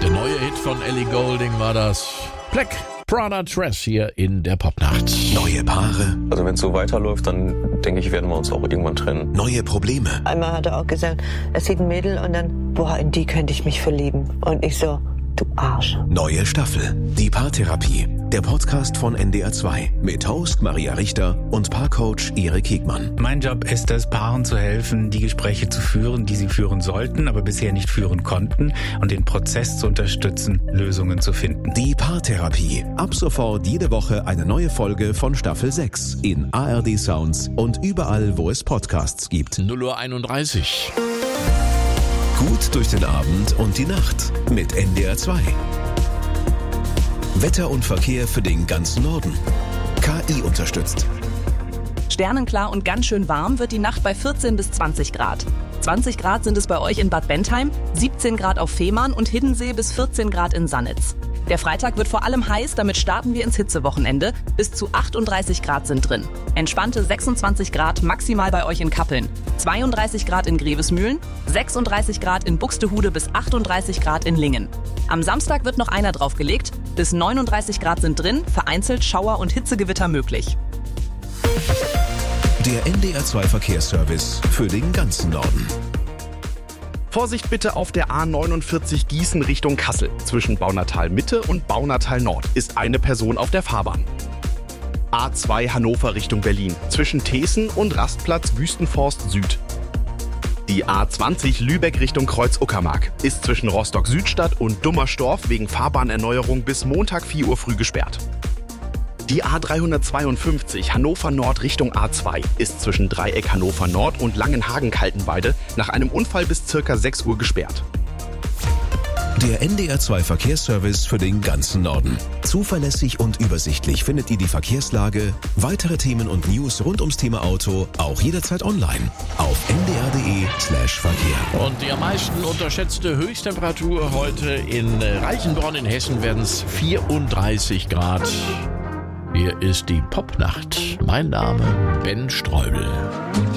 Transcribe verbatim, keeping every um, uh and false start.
Der neue Hit von Ellie Goulding war das. Black Prada Dress hier in der Popnacht. Neue Paare. Also wenn es so weiterläuft, dann denke ich, werden wir uns auch irgendwann trennen. Neue Probleme. Einmal hat er auch gesagt, er sieht ein Mädel und dann, boah, in die könnte ich mich verlieben. Und ich so, du Arsch. Neue Staffel. Die Paartherapie. Der Podcast von N D R zwei. Mit Host Maria Richter und Paarcoach Erik Hegmann. Mein Job ist es, Paaren zu helfen, die Gespräche zu führen, die sie führen sollten, aber bisher nicht führen konnten, und den Prozess zu unterstützen, Lösungen zu finden. Die Paartherapie. Ab sofort jede Woche eine neue Folge von Staffel sechs in A R D Sounds und überall, wo es Podcasts gibt. null Uhr einunddreißig. Gut durch den Abend und die Nacht mit N D R zwei. Wetter und Verkehr für den ganzen Norden. K I unterstützt. Sternenklar und ganz schön warm wird die Nacht bei vierzehn bis zwanzig Grad. zwanzig Grad sind es bei euch in Bad Bentheim, siebzehn Grad auf Fehmarn und Hiddensee bis vierzehn Grad in Sannitz. Der Freitag wird vor allem heiß, damit starten wir ins Hitzewochenende. Bis zu achtunddreißig Grad sind drin. Entspannte sechsundzwanzig Grad maximal bei euch in Kappeln, zweiunddreißig Grad in Grevesmühlen, sechsunddreißig Grad in Buxtehude bis achtunddreißig Grad in Lingen. Am Samstag wird noch einer draufgelegt, bis neununddreißig Grad sind drin, vereinzelt Schauer und Hitzegewitter möglich. Der N D R zwei Verkehrsservice für den ganzen Norden. Vorsicht bitte auf der A neunundvierzig Gießen Richtung Kassel. Zwischen Baunatal Mitte und Baunatal Nord ist eine Person auf der Fahrbahn. A zwei Hannover Richtung Berlin. Zwischen Thesen und Rastplatz Wüstenforst Süd. Die A zwanzig Lübeck Richtung Kreuz-Uckermark ist zwischen Rostock-Südstadt und Dummerstorf wegen Fahrbahnerneuerung bis Montag vier Uhr früh gesperrt. Die A dreihundertzweiundfünfzig Hannover Nord Richtung A zwei ist zwischen Dreieck Hannover Nord und Langenhagen-Kaltenweide nach einem Unfall bis circa sechs Uhr gesperrt. Der N D R zwei Verkehrsservice für den ganzen Norden. Zuverlässig und übersichtlich findet ihr die Verkehrslage, weitere Themen und News rund ums Thema Auto auch jederzeit online auf n d r punkt d e slash verkehr. Und die am meisten unterschätzte Höchsttemperatur heute in Reichenborn in Hessen werden es vierunddreißig Grad. Hier ist die Popnacht. Mein Name Ben Streubel.